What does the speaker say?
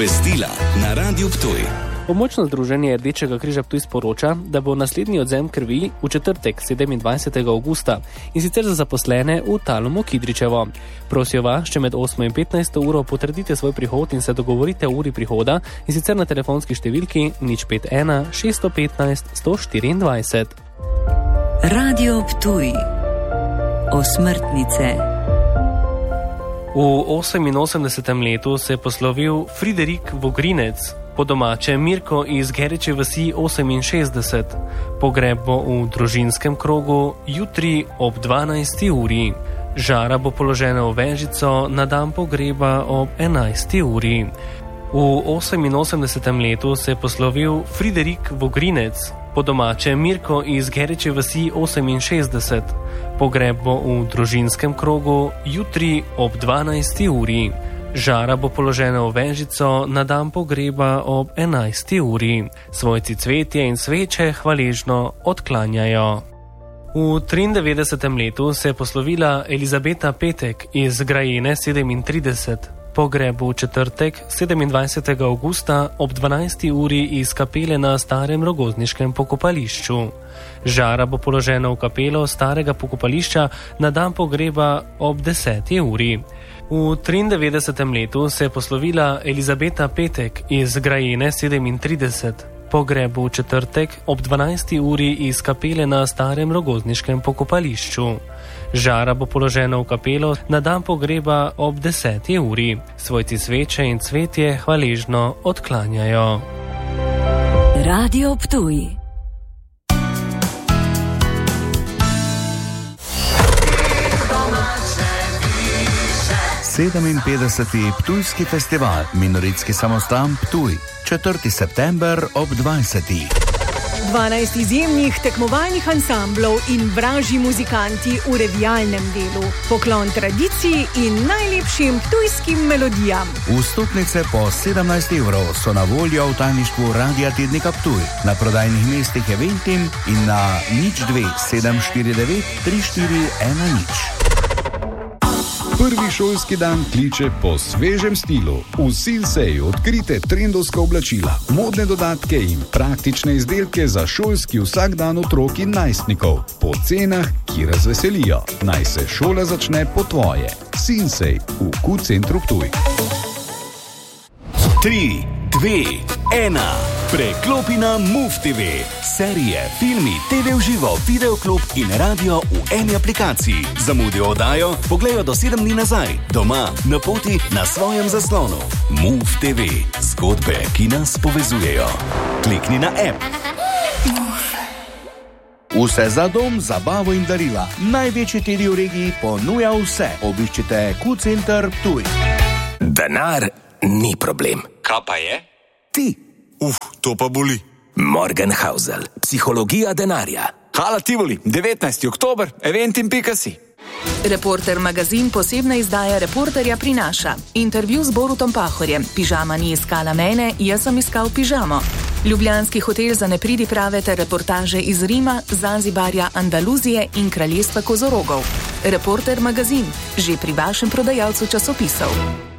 Obvestila na Radiu Ptuj. Pomočno združenje Rdečega križa Ptuj sporoča, da bo naslednji odzem krvi v četrtek 27. augusta in sicer za zaposlene v Talomu Kidričevo. Prosijo vas, če med 8 in 15 uro potrdite svoj prihod in se dogovorite o uri prihoda in sicer na telefonski številki 051 615 124. Radio Ptuj. Osmrtnice. V 88. letu se je poslovil Friderik Vogrinec, po domače Mirko iz Geriče vasi 68. Pogreb bo v družinskem krogu jutri ob 12. uri. Žara bo položena v vežico na dan pogreba ob 11. uri. V 88. letu se je poslovil Friderik Vogrinec, po domače Mirko iz Geriče vasi 68. Pogreb bo v družinskem krogu jutri ob 12. uri. Žara bo položena v vežico na dan pogreba ob 11. uri. Svojci cvetje in sveče hvaležno odklanjajo. V 93. letu se je poslovila Elizabeta Petek iz Grajene 37. Pogreb v četrtek 27. augusta ob 12. uri iz kapele na starem rogozniškem pokopališču. Žara bo položena v kapelo starega pokopališča na dan pogreba ob 10. uri. V 93. letu se je poslovila Elizabeta Petek iz Grajene 37. Pogreb v četrtek ob 12. uri iz kapele na starem rogozniškem pokopališču. Žara bo položena v kapelo na dan pogreba ob 10. uri. Svojci sveče in cvetje hvaležno odklanjajo. Radio Ptuj. /57. Ptujski festival Minoritski samostan Ptuj, 4. september ob 20. 12 izjemnih tekmovalnih ansamblov in vražji muzikanti v revijalnem delu. Poklon tradiciji in najlepšim ptujskim melodijam. Vstopnice po 17 evrov so na voljo v tajništvu Radia Tednika Ptuj, na prodajnih mestih Eventim in na 02 749 3410. Prvi šolski dan kliče po svežem stilu. V Silseju odkrite trendovska oblačila, modne dodatke in praktične izdelke za šolski vsakdan otrok in najstnikov. Po cenah, ki razveselijo. Naj se šola začne po tvoje. Silsej v Q-centru Ptuj. 3, 2, 1. Preklopi na MOVE TV. Serije, filmi, TV v živo, videoklub in radio v eni aplikaciji. Zamudijo oddajo? Pogledajo do 7 dni nazaj. Doma, na poti, na svojem zaslonu. MOVE TV. Zgodbe, ki nas povezujejo. Klikni na app. Vse za dom, zabavo in darila. Največji tedi v regiji ponuja vse. Obiščite Q-center Ptuj. Denar ni problem. Kaj pa je? Ti. To pa boli. Morgenhausel. Psihologija denarja. Hala Tivoli, 19. oktober, eventim.si. Reporter magazin posebna izdaja Reporterja prinaša. Intervju z Borutom Pahorjem. Pižama ni iskala mene, jaz sem iskal pižamo. Ljubljanski hotel za nepridiprave ter reportaže iz Rima, Zanzibarja, Andaluzije in kraljestva kozorogov. Reporter magazin. Že pri vašem prodajalcu časopisov.